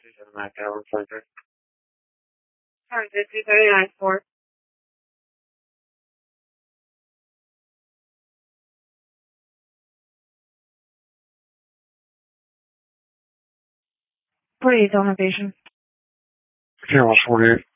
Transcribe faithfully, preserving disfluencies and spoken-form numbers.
Mac Tower, Frederick. Alright, two thirty-nine four. forty-eight on location. Camera forty-eight.